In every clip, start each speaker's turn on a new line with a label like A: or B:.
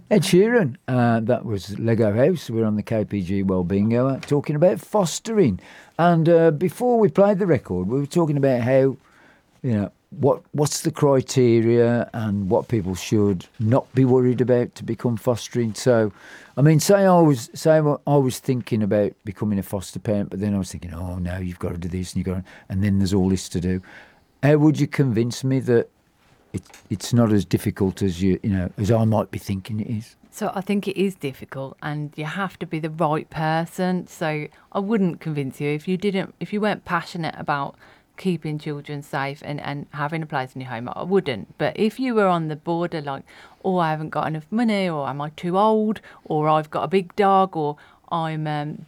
A: Ed Sheeran, that was Lego House. We're on the KPG Wellbeing Hour talking about fostering. And before we played the record, we were talking about how, what's the criteria and what people should not be worried about to become fostering. So, I mean, say I was thinking about becoming a foster parent, but then I was thinking, oh no, you've got to do this and then there's all this to do. How would you convince me that it's not as difficult as as I might be thinking it is?
B: So I think it is difficult, and you have to be the right person. So I wouldn't convince you if you weren't passionate about keeping children safe and having a place in your home. I wouldn't. But if you were on the border, like, oh, I haven't got enough money, or am I too old, or I've got a big dog, or I'm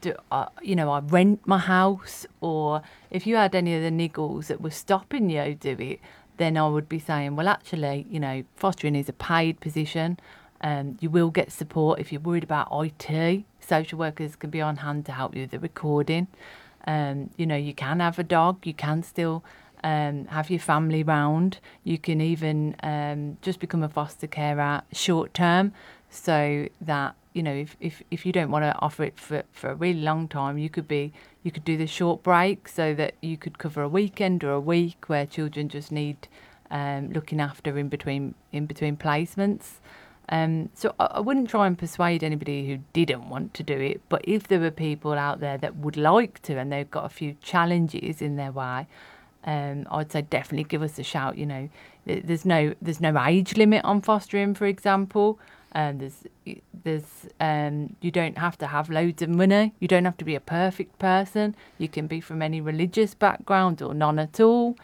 B: I rent my house, or if you had any of the niggles that were stopping you do it, then I would be saying, well, actually, fostering is a paid position. You will get support if you're worried about IT. Social workers can be on hand to help you with the recording. You can have a dog. You can still have your family round. You can even just become a foster carer short term, so that if you don't want to offer it for a really long time, you could do the short break, so that you could cover a weekend or a week where children just need looking after in between placements. So I wouldn't try and persuade anybody who didn't want to do it, but if there were people out there that would like to and they've got a few challenges in their way, I'd say definitely give us a shout. There's no age limit on fostering, for example. You don't have to have loads of money. You don't have to be a perfect person. You can be from any religious background or none at all.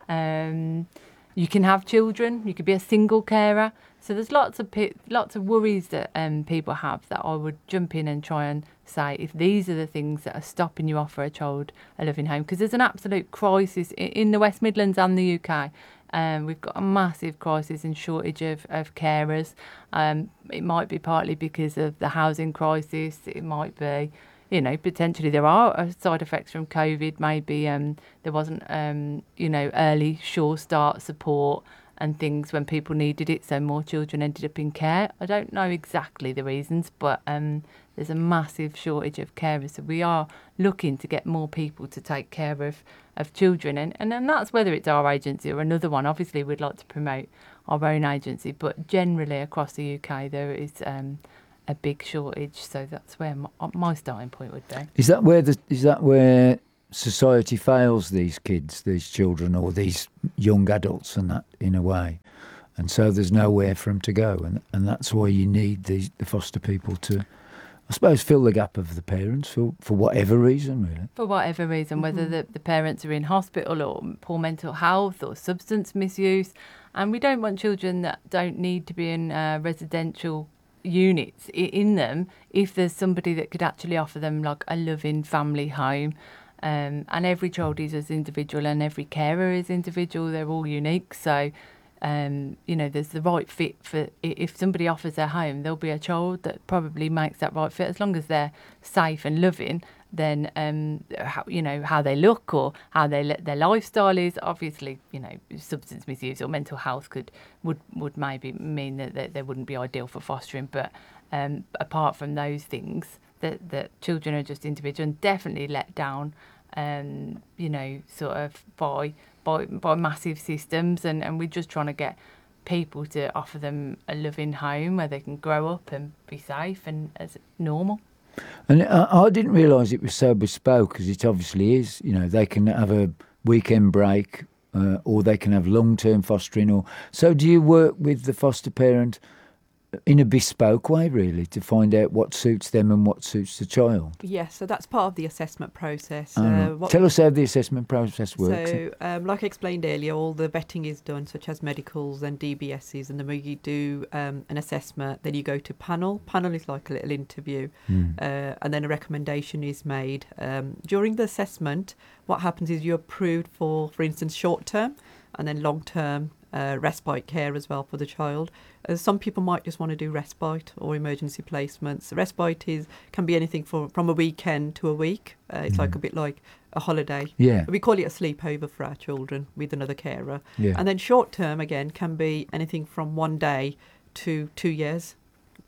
B: You can have children. You could be a single carer. So there's lots of worries that people have, that I would jump in and try and say, if these are the things that are stopping you offer a child a loving home, because there's an absolute crisis in the West Midlands and the UK. We've got a massive crisis and shortage of carers. It might be partly because of the housing crisis. It might be, potentially there are side effects from COVID. Maybe there wasn't, early sure start support and things when people needed it, so more children ended up in care. I don't know exactly the reasons, but there's a massive shortage of carers. So we are looking to get more people to take care of children. And that's whether it's our agency or another one. Obviously, we'd like to promote our own agency, but generally across the UK, there is a big shortage. So that's where my starting point would be.
A: Is that where society fails these kids, these children, or these young adults, and that, in a way? And so there's nowhere for them to go, and that's why you need the foster people to, I suppose, fill the gap of the parents for whatever reason, really.
B: For whatever reason, whether the parents are in hospital or poor mental health or substance misuse. And we don't want children that don't need to be in residential units in them if there's somebody that could actually offer them like a loving family home. And every child is as individual, and every carer is individual. They're all unique. So, there's the right fit for, if somebody offers their home, there'll be a child that probably makes that right fit, as long as they're safe and loving. Then, how they look or how their lifestyle is. Obviously, substance misuse or mental health would maybe mean that they wouldn't be ideal for fostering. But apart from those things, that children are just individual and definitely let down, sort of by massive systems, and we're just trying to get people to offer them a loving home where they can grow up and be safe and as normal.
A: And I didn't realise it was so bespoke, because it obviously is. They can have a weekend break, or they can have long-term fostering. So do you work with the foster parent in a bespoke way, really, to find out what suits them and what suits the child?
C: Yes, so that's part of the assessment process.
A: Tell us how the assessment process works.
C: So, like I explained earlier, all the vetting is done, such as medicals and DBSs, and then when you do an assessment, then you go to panel. Panel is like a little interview, and then a recommendation is made. During the assessment, what happens is you're approved for instance, short-term and then long-term respite care as well for the child. Some people might just want to do respite or emergency placements. Respite can be anything from a weekend to a week. It's like a bit like a holiday.
A: Yeah.
C: We call it a sleepover for our children with another carer.
A: Yeah.
C: And then short term, again, can be anything from 1 day to 2 years.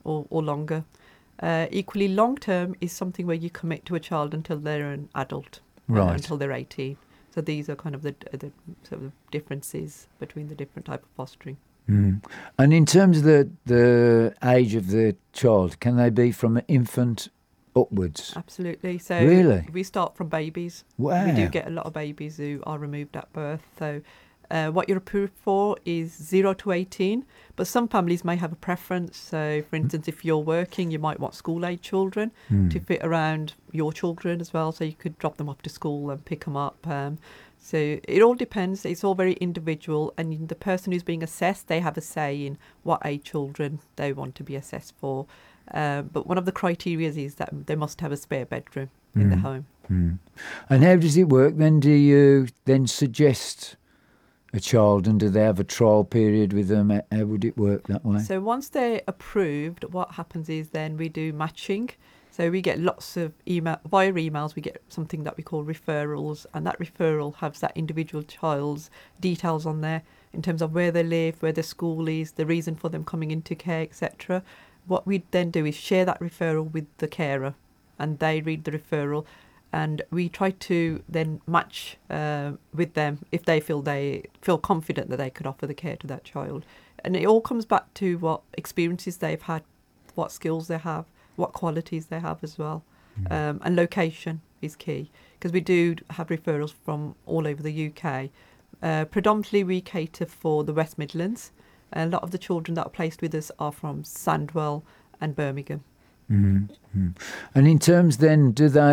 C: or longer. Equally, long term is something where you commit to a child until they're an adult,
A: Right.
C: until they're 18. So these are kind of the sort of differences between the different type of fostering.
A: Mm. And in terms of the age of the child, can they be from an infant upwards?
C: Absolutely. So
A: Really?
C: we start from babies.
A: Wow.
C: We do get a lot of babies who are removed at birth. So what you're approved for is 0 to 18, but some families may have a preference. So, for instance, if you're working, you might want school-age children to fit around your children as well. So you could drop them off to school and pick them up. So it all depends. It's all very individual, and the person who's being assessed, they have a say in what age children they want to be assessed for. But one of the criteria is that they must have a spare bedroom in the home.
A: Mm. And how does it work then? Do you then suggest a child, and do they have a trial period with them? How would it work that way?
C: So once they're approved, what happens is then we do matching. So we get lots of via emails, we get something that we call referrals, and that referral has that individual child's details on there in terms of where they live, where their school is, the reason for them coming into care, etc. What we then do is share that referral with the carer, and they read the referral, and we try to then match with them if they feel confident that they could offer the care to that child. And it all comes back to what experiences they've had, what skills they have, what qualities they have as well. And location is key, because we do have referrals from all over the UK. Predominantly we cater for the West Midlands. A lot of the children that are placed with us are from Sandwell and Birmingham.
A: Mm-hmm. And in terms then,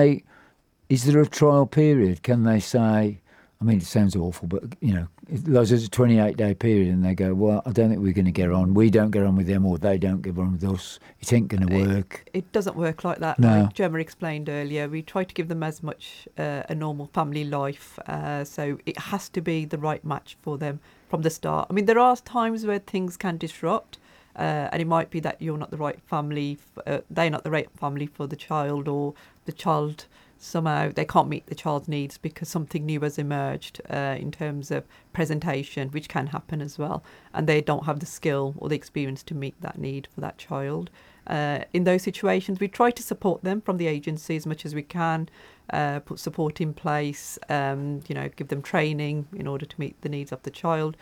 A: is there a trial period? Can they say, I mean, it sounds awful, but, there's a 28-day period and they go, well, I don't think we're going to get on. We don't get on with them, or they don't get on with us. It ain't going to work.
C: It doesn't work like that.
A: No.
C: Like Gemma explained earlier, we try to give them as much a normal family life. So it has to be the right match for them from the start. I mean, there are times where things can disrupt. And it might be that you're not the right family, they're not the right family for the child, or the child somehow they can't meet the child's needs because something new has emerged in terms of presentation, which can happen as well, and they don't have the skill or the experience to meet that need for that child. In those situations, we try to support them from the agency as much as we can, put support in place, give them training in order to meet the needs of the child,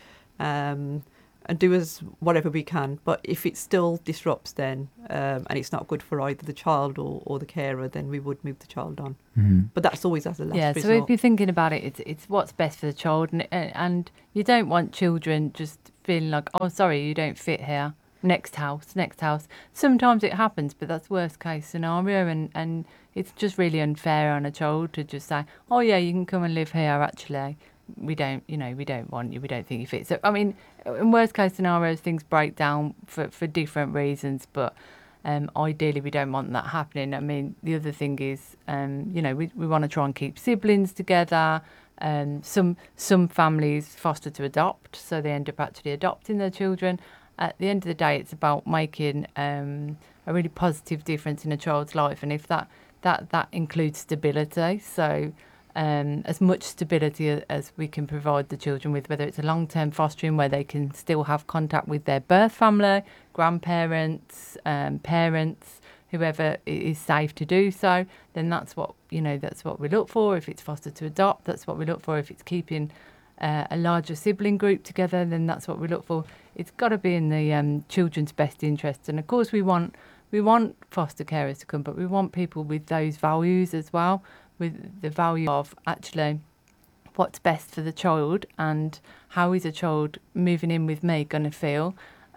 C: and do whatever we can. But if it still disrupts then, and it's not good for either the child or the carer, then we would move the child on.
A: Mm-hmm.
C: But that's always as a last resort.
B: So if you're thinking about it, it's what's best for the child, and you don't want children just feeling like, oh, sorry, you don't fit here. Next house. Sometimes it happens, but that's worst case scenario, and it's just really unfair on a child to just say, oh yeah, you can come and live here. Actually, we don't want you. We don't think you fit. So I mean, in worst case scenarios, things break down for different reasons, but ideally we don't want that happening. I mean, the other thing is, we want to try and keep siblings together. Some families foster to adopt, so they end up actually adopting their children. At the end of the day, it's about making a really positive difference in a child's life, and if that includes stability, so as much stability as we can provide the children with, whether it's a long-term fostering where they can still have contact with their birth family, grandparents, parents, whoever is safe to do so, then that's what we look for. If it's foster to adopt, that's what we look for. If it's keeping a larger sibling group together, then that's what we look for. It's got to be in the children's best interest, and of course we want foster carers to come, but we want people with those values as well, with the value of actually what's best for the child and how is a child moving in with me going to feel.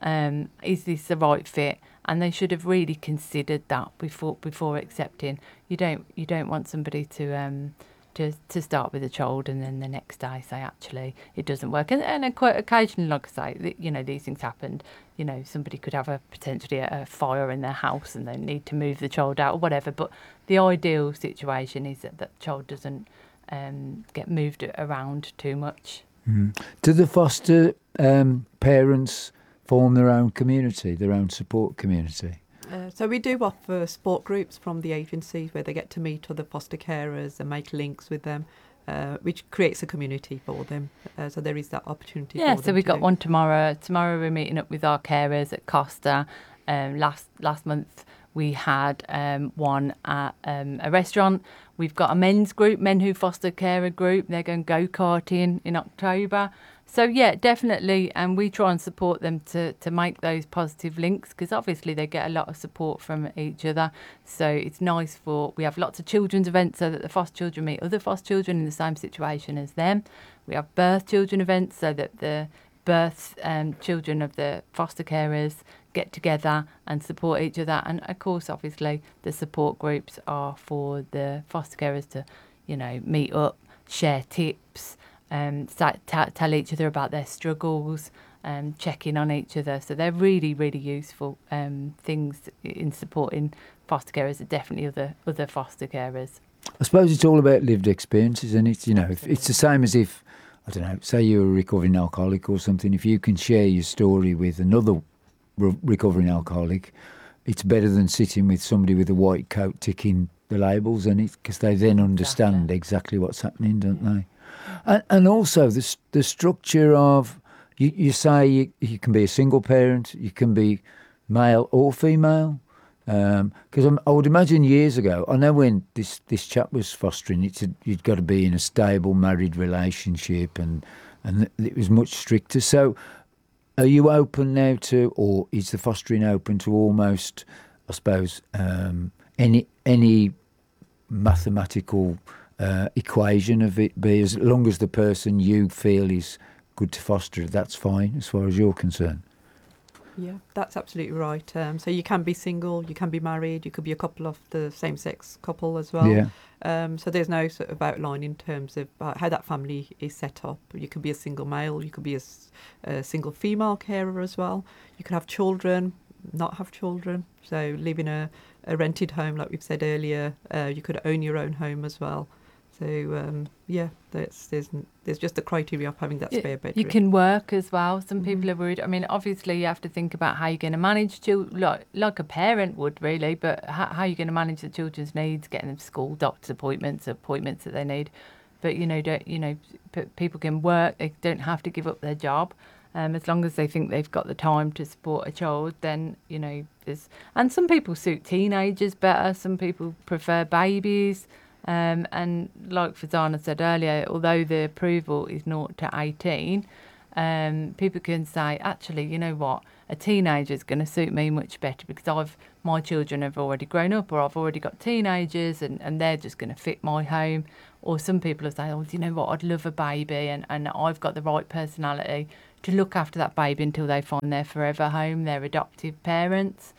B: Is this the right fit? And they should have really considered that before accepting. You don't want somebody to start with a child and then the next day say actually it doesn't work. And quite occasionally, like I say, these things happen. Somebody could have potentially a fire in their house and they need to move the child out or whatever. But the ideal situation is that the child doesn't get moved around too much.
A: Mm. Do the foster parents form their own community, their own support community?
C: So we do offer support groups from the agencies where they get to meet other foster carers and make links with them, which creates a community for them. So there is that opportunity.
B: Yeah,
C: for
B: so
C: them
B: we've
C: to
B: got
C: do.
B: one tomorrow. Tomorrow we're meeting up with our carers at Costa, Last month we had one at a restaurant. We've got a men's group, Men Who Foster Carer group. They're going go-karting in October. So, yeah, definitely. And we try and support them to make those positive links, because obviously they get a lot of support from each other. So it's nice we have lots of children's events so that the foster children meet other foster children in the same situation as them. We have birth children events so that the birth children of the foster carers get together and support each other. And of course, obviously, the support groups are for the foster carers to, meet up, share tips, tell each other about their struggles, check in on each other. So they're really, really useful things in supporting foster carers and definitely other foster carers.
A: I suppose it's all about lived experiences, and it's it's the same as if, I don't know, say you're a recovering alcoholic or something. If you can share your story with another recovering alcoholic, it's better than sitting with somebody with a white coat ticking the labels, and because they then understand exactly what's happening, don't they? And also the structure of, you say you can be a single parent, you can be male or female. Because I would imagine years ago, I know when this chap was fostering, you'd got to be in a stable married relationship, and it was much stricter. So are you open now to, or is the fostering open to almost, I suppose, any mathematical equation of it be, as long as the person you feel is good to foster, that's fine as far as you're concerned?
C: Yeah, that's absolutely right. So you can be single, you can be married, you could be a couple of the same-sex couple as well.
A: Yeah.
C: So there's no sort of outline in terms of how that family is set up. You could be a single male, you could be a single female carer as well. You could have children, not have children. So live in a rented home, like we've said earlier. You could own your own home as well. So there's just the criteria of having that spare bedroom.
B: You can work as well. Some people are worried. I mean, obviously you have to think about how you're going to manage like a parent would really, but how you're going to manage the children's needs, getting them to school, doctor's appointments that they need. But people can work. They don't have to give up their job. As long as they think they've got the time to support a child, then there's. And some people suit teenagers better. Some people prefer babies. And like Farzana said earlier, although the approval is 0 to 18, people can say, actually, you know what, a teenager is going to suit me much better because my children have already grown up, or I've already got teenagers and they're just going to fit my home. Or some people will say, oh, you know what, I'd love a baby and I've got the right personality to look after that baby until they find their forever home, their adoptive parents.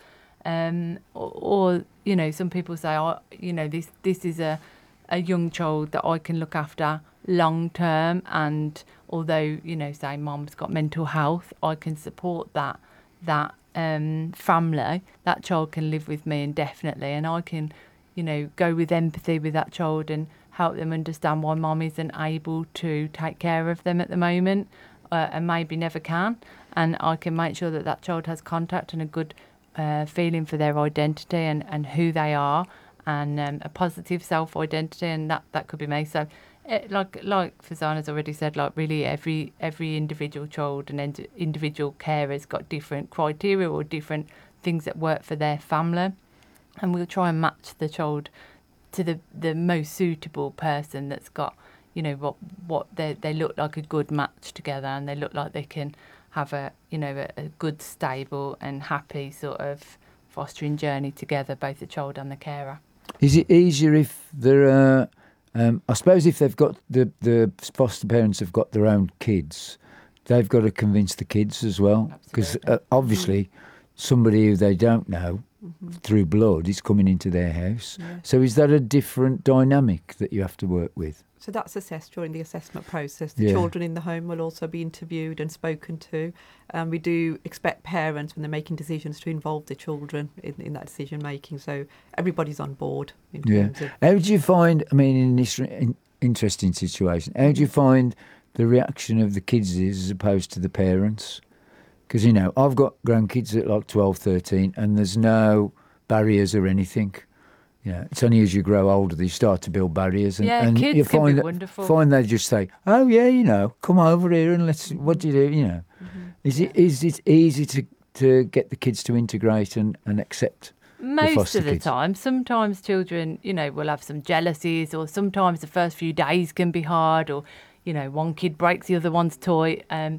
B: Or some people say, oh, this is a young child that I can look after long term, and although say mum's got mental health, I can support that family. That child can live with me indefinitely, and I can go with empathy with that child and help them understand why mum isn't able to take care of them at the moment, and maybe never can, and I can make sure that child has contact and a good feeling for their identity and who they are, and a positive self-identity, and that could be me. So, like Farzana's already said, like really every individual child and individual carer's got different criteria or different things that work for their family, and we'll try and match the child to the most suitable person that's got what they look like a good match together, and they look like they can have a good, stable and happy sort of fostering journey together, both the child and the carer.
A: Is it easier if there are, I suppose if they've got the foster parents have got their own kids, they've got to convince the kids as well, because obviously somebody who they don't know through blood is coming into their house. Yeah. So is that a different dynamic that you have to work with?
C: So that's assessed during the assessment process. The children in the home will also be interviewed and spoken to. We do expect parents, when they're making decisions, to involve the children in that decision making. So everybody's on board in terms of. How
A: do you find? I mean, in this interesting situation, how do you find the reaction of the kids is as opposed to the parents? Because I've got grandkids at like 12, 13, and there's no barriers or anything. It's only as you grow older that you start to build barriers, and
B: kids
A: you
B: can be wonderful.
A: Find they just say, "Oh yeah, come over here and what do you do?" Is it easy to get the kids to integrate and accept the
B: Most
A: foster
B: of the
A: kids?
B: time. Sometimes children, will have some jealousies, or sometimes the first few days can be hard, or, one kid breaks the other one's toy.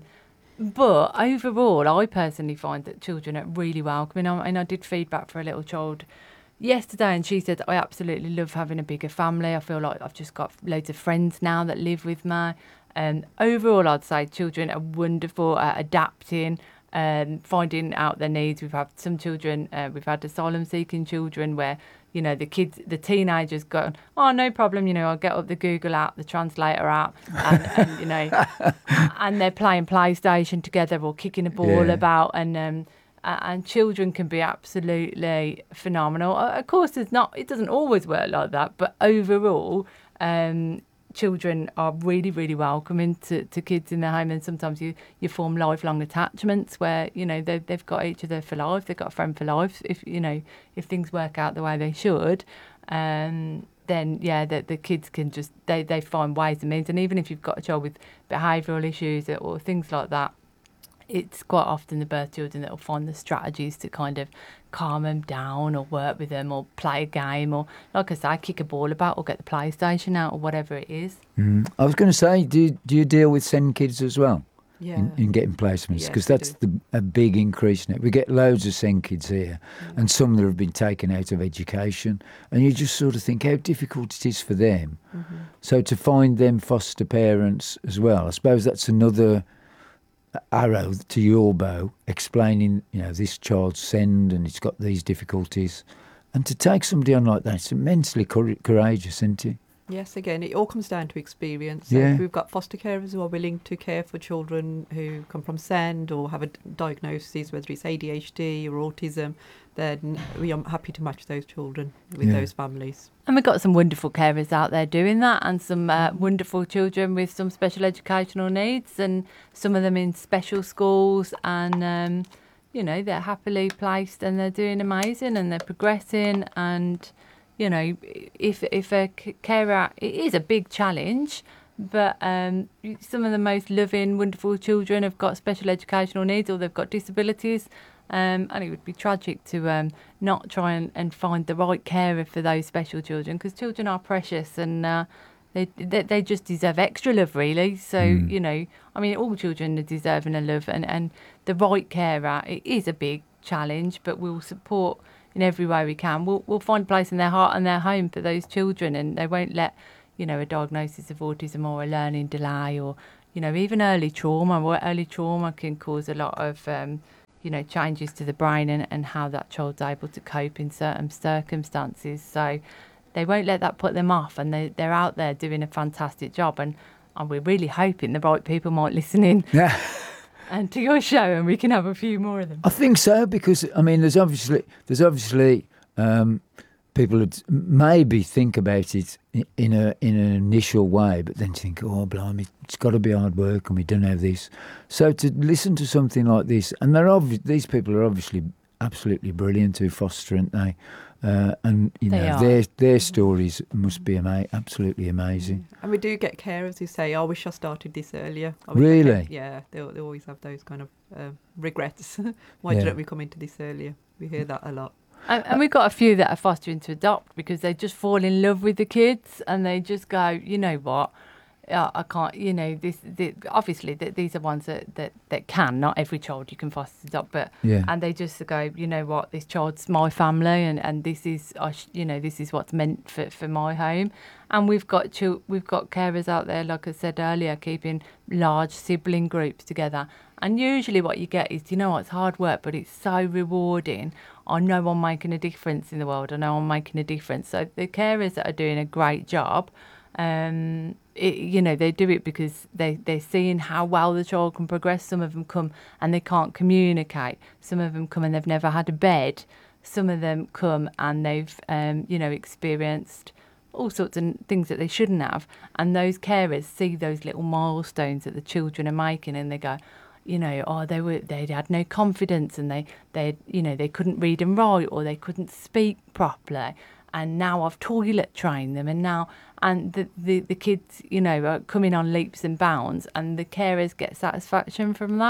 B: But overall, I personally find that children are really welcoming. And I did feedback for a little child yesterday, and she said, I absolutely love having a bigger family. I feel like I've just got loads of friends now that live with me. And overall, I'd say children are wonderful at adapting, finding out their needs. We've had some children, we've had asylum-seeking children where, the teenagers go, oh, no problem, I'll get up the Google app, the translator app, and and they're playing PlayStation together or kicking a ball about, and children can be absolutely phenomenal. Of course, it doesn't always work like that, but overall, children are really, really welcoming to kids in their home, and sometimes you form lifelong attachments where they've got each other for life. They've got a friend for life. If things work out the way they should, then the kids can just they find ways and means. And even if you've got a child with behavioural issues or things like that, it's quite often the birth children that will find the strategies to kind of calm them down or work with them or play a game or, like I say, kick a ball about or get the PlayStation out or whatever it is.
A: I was going to say, do you deal with SEND kids as well?
C: Yeah.
A: In getting placements?
C: Yes,
A: Because
C: we
A: that's a big increase in it. We get loads of SEND kids here and some that have been taken out of education, and you just sort of think how difficult it is for them.
C: Mm-hmm.
A: So to find them foster parents as well, I suppose that's another arrow to your bow, explaining, this child's SEND and it's got these difficulties. And to take somebody on like that, it's immensely courageous, isn't it?
C: Yes, again, it all comes down to experience. So
A: Yeah.
C: we've got foster carers who are willing to care for children who come from SEND or have a diagnosis, whether it's ADHD or autism, then we are happy to match those children with those families.
B: And we've got some wonderful carers out there doing that, and some wonderful children with some special educational needs, and some of them in special schools, and they're happily placed and they're doing amazing and they're progressing. And if a carer, it is a big challenge, but some of the most loving, wonderful children have got special educational needs or they've got disabilities. And it would be tragic to not try and find the right carer for those special children, because children are precious and they just deserve extra love, really. So, all children are deserving of love, and the right carer, it is a big challenge, but we'll support in every way we can. We'll find a place in their heart and their home for those children, and they won't let, a diagnosis of autism or a learning delay or, even early trauma. Early trauma can cause a lot of changes to the brain and how that child's able to cope in certain circumstances. So they won't let that put them off, and they're out there doing a fantastic job. And we're really hoping the right people might listen in and to your show, and we can have a few more of them.
A: I think so, because there's obviously people that maybe think about it in an initial way, but then think, oh blimey, it's got to be hard work, and we don't have this. So to listen to something like this, and these people are obviously absolutely brilliant who foster, aren't they? And their stories must be absolutely amazing.
C: And we do get carers who say, I wish I started this earlier.
A: Really?
C: They always have those kind of regrets. Why didn't we come into this earlier? We hear that a lot.
B: And we've got a few that are fostering to adopt because they just fall in love with the kids, and they just go, you know what, I can't, obviously these are ones that can, not every child you can foster adopt, but, and they just go, you know what, this child's my family, and this is, this is what's meant for my home. And we've got carers out there, like I said earlier, keeping large sibling groups together. And usually what you get is, it's hard work, but it's so rewarding. I know I'm making a difference in the world. I know I'm making a difference. So the carers that are doing a great job, they do it because they're seeing how well the child can progress. Some of them come and they can't communicate. Some of them come and they've never had a bed. Some of them come and they've, experienced all sorts of things that they shouldn't have. And those carers see those little milestones that the children are making, and they go, they had no confidence, and they couldn't read and write, or they couldn't speak properly. And now I've toilet trained them, and the kids, are coming on leaps and bounds, and the carers get satisfaction from that.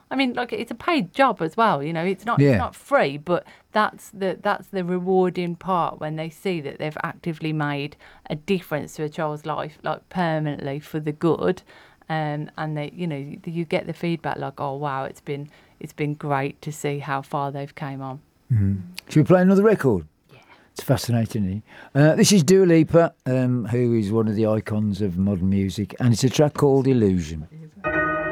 B: I mean, like, it's a paid job as well. You know, it's not free, but that's the rewarding part when they see that they've actively made a difference to a child's life, like permanently for the good. And they, you know, you get the feedback like, oh wow, it's been great to see how far they've came on.
A: Should we play another record? Yeah. It's fascinating. This is Dua Lipa, who is one of the icons of modern music, and it's a track called Illusion.